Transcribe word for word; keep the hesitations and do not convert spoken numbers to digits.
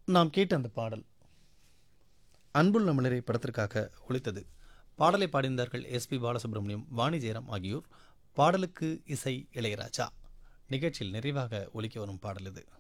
நாம் கேட்ட அந்த பாடல் அன்புள்ள மலரை படத்திற்காக ஒலித்தது. பாடலை பாடியிருந்தார்கள் எஸ் பி பாலசுப்ரமணியம், வாணி ஜெயராம் ஆகியோர். பாடலுக்கு இசை இளையராஜா. நிகழ்ச்சியில் நிறைவாக ஒலிக்க வரும் பாடல் இது.